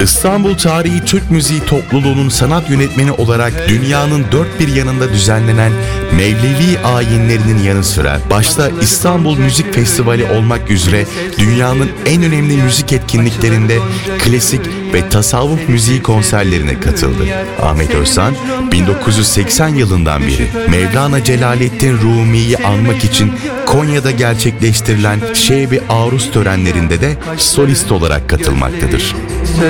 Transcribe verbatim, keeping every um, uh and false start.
İstanbul Tarihi Türk Müziği Topluluğu'nun sanat yönetmeni olarak dünyanın dört bir yanında düzenlenen Mevlevi ayinlerinin yanı sıra başta İstanbul Müzik Festivali olmak üzere dünyanın en önemli müzik etkinliklerinde klasik ve tasavvuf müziği konserlerine katıldı. Ahmet Özsan, bin dokuz yüz seksen yılından beri Mevlana Celaleddin Rumi'yi anmak için Konya'da gerçekleştirilen Şebi Aruz törenlerinde de solist olarak katılmaktadır.